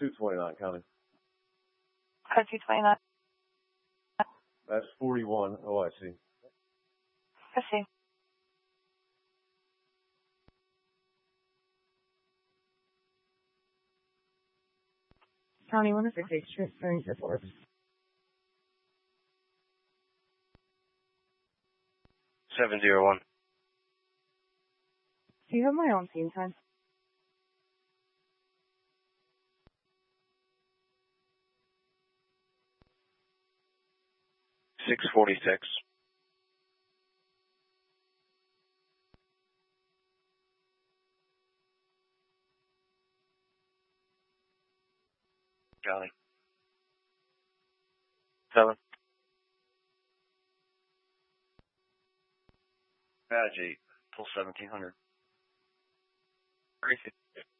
229, County. Code 229. That's 41 OIC. I see. County 106, transferring to Forbes. $701. Do you have my own team time? $646. Johnny. 7. Badge 8. Pull 1700. Gracie.